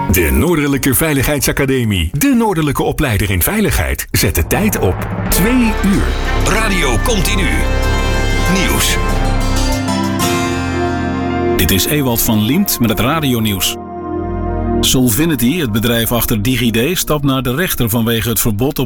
De Noordelijke Veiligheidsacademie. De Noordelijke opleider in veiligheid. Zet de tijd op 2 uur. Radio Continu. Nieuws. Dit is Ewald van Liemt met het radionieuws. Solvinity, het bedrijf achter DigiD, stapt naar de rechter vanwege het verbod op